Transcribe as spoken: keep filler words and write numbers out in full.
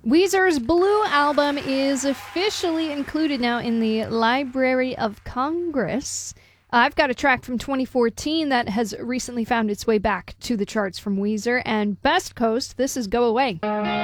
Weezer's Blue album is officially included now in the Library of Congress. I've got a track from twenty fourteen that has recently found its way back to the charts from Weezer, and Best Coast, this is Go Away.